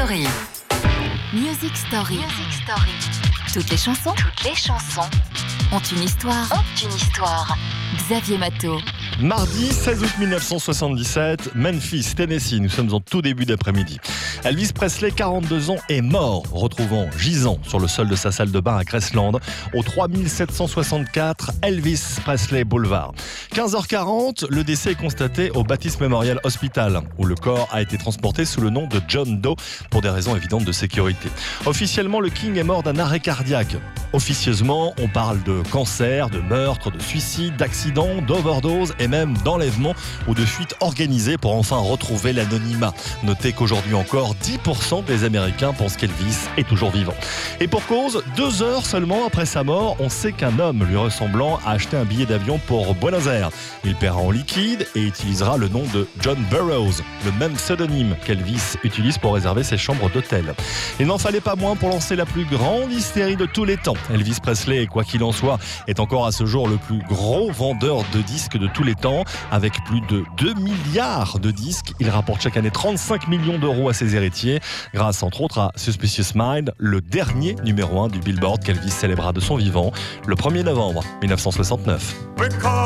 Story. Music Story. Toutes les chansons ont une histoire. Xavier Matteau. Mardi 16 août 1977, Memphis, Tennessee. Nous sommes en tout début d'après-midi. Elvis Presley, 42 ans, est mort, retrouvant gisant sur le sol de sa salle de bain à Graceland, au 3764 Elvis Presley Boulevard. 15h40, le décès est constaté au Baptist Memorial Hospital, où le corps a été transporté sous le nom de John Doe pour des raisons évidentes de sécurité. Officiellement, le King est mort d'un arrêt cardiaque. Officieusement, on parle de cancer, de meurtre, de suicide, d'accident, d'overdose et même d'enlèvement ou de fuite organisée pour enfin retrouver l'anonymat. Notez qu'aujourd'hui encore, 10% des Américains pensent qu'Elvis est toujours vivant. Et pour cause, 2 heures seulement après sa mort, on sait qu'un homme lui ressemblant a acheté un billet d'avion pour Buenos Aires. Il paiera en liquide et utilisera le nom de John Burroughs, le même pseudonyme qu'Elvis utilise pour réserver ses chambres d'hôtel. Il n'en fallait pas moins pour lancer la plus grande hystérie de tous les temps. Elvis Presley, quoi qu'il en soit, est encore à ce jour le plus gros vendeur de disques de tous les temps. Avec plus de 2 milliards de disques, il rapporte chaque année 35 millions d'euros à ses héritiers, grâce entre autres à Suspicious Mind, le dernier numéro 1 du Billboard qu'Elvis célébrera de son vivant le 1er novembre 1969.